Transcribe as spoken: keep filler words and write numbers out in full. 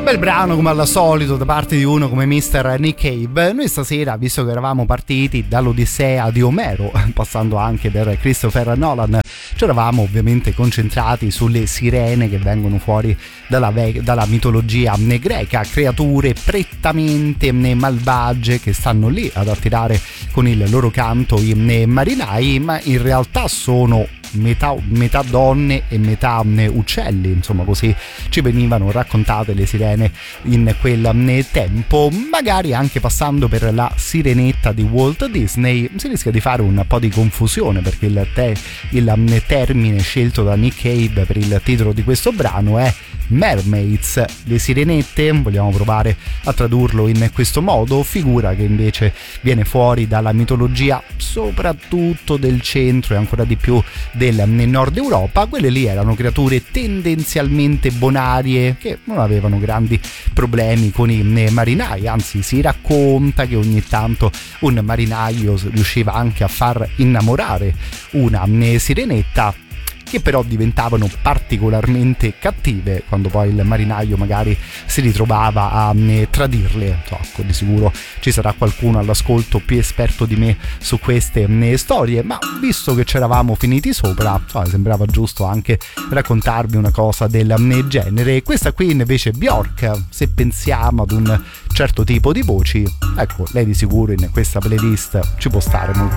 bel brano come al solito da parte di uno come mister Nick Cave. Noi stasera, visto che eravamo partiti dall'Odissea di Omero, passando anche per Christopher Nolan, ci eravamo ovviamente concentrati sulle sirene che vengono fuori dalla, ve- dalla mitologia greca, creature prettamente malvagie che stanno lì ad attirare con il loro canto i marinai, ma in realtà sono Metà, metà donne e metà uccelli, insomma, così ci venivano raccontate le sirene in quel tempo. Magari anche passando per la sirenetta di Walt Disney si rischia di fare un po' di confusione, perché il, te, il termine scelto da Nick Cave per il titolo di questo brano è mermaids, le sirenette. Vogliamo provare a tradurlo in questo modo, figura che invece viene fuori dalla mitologia soprattutto del centro e ancora di più del nord Europa. Quelle lì erano creature tendenzialmente bonarie che non avevano grandi problemi con i marinai, anzi si racconta che ogni tanto un marinaio riusciva anche a far innamorare una sirenetta, che però diventavano particolarmente cattive quando poi il marinaio magari si ritrovava a tradirle. Ecco, di sicuro ci sarà qualcuno all'ascolto più esperto di me su queste storie, ma visto che ci eravamo finiti sopra, insomma, sembrava giusto anche raccontarvi una cosa del genere. Questa qui invece Bjork, se pensiamo ad un certo tipo di voci, ecco, lei di sicuro in questa playlist ci può stare molto